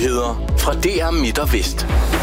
Nyheder fra DR Midt og Vest.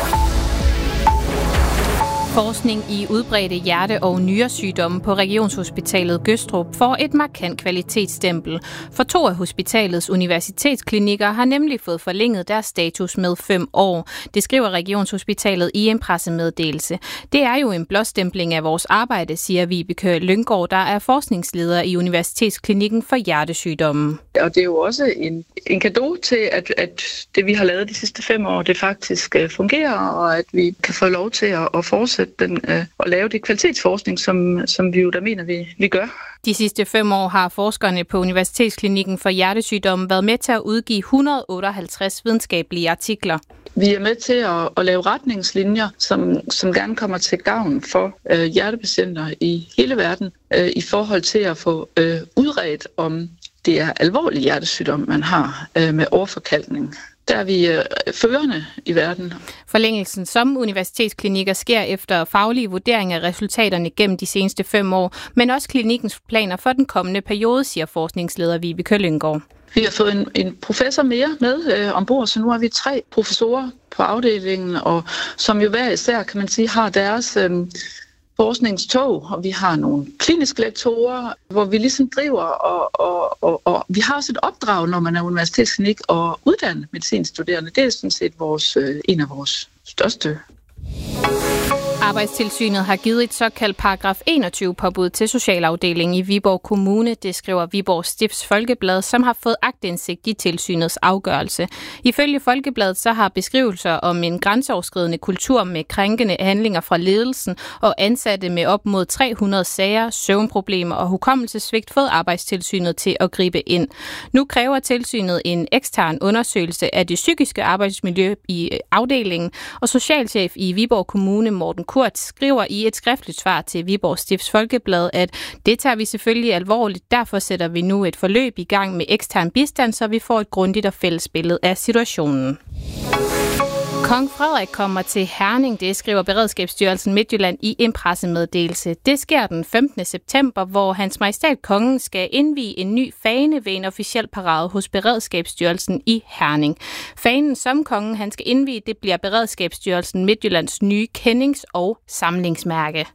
Forskning i udbredte hjerte- og nyresygdomme på Regionshospitalet Gødstrup får et markant kvalitetsstempel. For 2 af hospitalets universitetsklinikker har nemlig fået forlænget deres status med 5 år. Det skriver Regionshospitalet i en pressemeddelelse. Det er jo en blåstempling af vores arbejde, siger Vibeke Lynggaard, der er forskningsleder i Universitetsklinikken for hjertesygdomme. Og det er jo også en cadeau til, at det vi har lavet de sidste 5 år, det faktisk fungerer, og at vi kan få lov til at fortsætte og lave det kvalitetsforskning, som vi jo der mener, vi gør. De sidste 5 år har forskerne på Universitetsklinikken for hjertesygdomme været med til at udgive 158 videnskabelige artikler. Vi er med til at lave retningslinjer, som gerne kommer til gavn for hjertepatienter i hele verden, i forhold til at få udredt, om det er alvorlig hjertesygdom, man har med overforkalkning. Der er vi førende i verden. Forlængelsen som universitetsklinikker sker efter faglige vurderinger af resultaterne gennem de seneste 5 år, men også klinikkens planer for den kommende periode, siger forskningsleder Vibeke Lynggaard. Vi har fået en professor mere med ombord, så nu har vi 3 professorer på afdelingen, og som jo hver især, kan man sige, har deres forskningstog, og vi har nogle kliniske lektorer, hvor vi ligesom driver, og vi har også et opdrag, når man er universitetsklinik og uddannet medicinstuderende. Det er sådan set en af vores største. Arbejdstilsynet har givet et såkaldt paragraf 21-påbud til socialafdelingen i Viborg Kommune, det skriver Viborg Stifts Folkeblad, som har fået aktindsigt i tilsynets afgørelse. Ifølge Folkebladet så har beskrivelser om en grænseoverskridende kultur med krænkende handlinger fra ledelsen og ansatte med op mod 300 sager, søvnproblemer og hukommelsessvigt fået Arbejdstilsynet til at gribe ind. Nu kræver tilsynet en ekstern undersøgelse af det psykiske arbejdsmiljø i afdelingen, og socialchef i Viborg Kommune, Morten Kurt, skriver i et skriftligt svar til Viborg Stifts Folkeblad, at det tager vi selvfølgelig alvorligt. Derfor sætter vi nu et forløb i gang med ekstern bistand, så vi får et grundigt og fælles billede af situationen. Kong Frederik kommer til Herning, det skriver Beredskabsstyrelsen Midtjylland i en pressemeddelelse. Det sker den 15. september, hvor Hans Majestæt Kongen skal indvie en ny fane ved en officiel parade hos Beredskabsstyrelsen i Herning. Fanen, som kongen han skal indvie, det bliver Beredskabsstyrelsen Midtjyllands nye kendings- og samlingsmærke.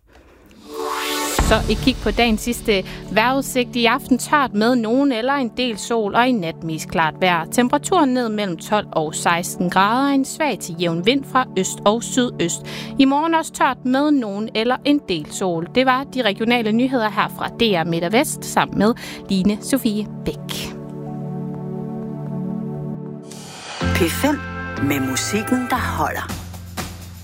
Så et kig på dagens sidste vejrudsigt. I aften tørt med nogen eller en del sol, og i nat mest klart vejr. Temperaturen ned mellem 12 og 16 grader, en svag til jævn vind fra øst og sydøst. I morgen også tørt med nogen eller en del sol. Det var de regionale nyheder her fra DR Midt og Vest, sammen med Line Sofie Bæk. P5 med musikken, der holder.